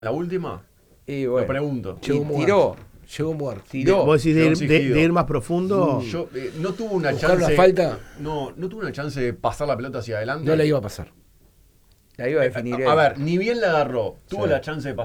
la última? Y Lo bueno, pregunto. Llegó muerto. tiró. Llegó muerto. Tiró. ¿Vos decís Llegó de exigido. ir más profundo? Yo no tuvo una Buscar chance. una falta. No tuvo una chance de pasar la pelota hacia adelante. No la iba a pasar. La iba a definir él. A ver, ni bien la agarró. Tuvo Sí. la chance de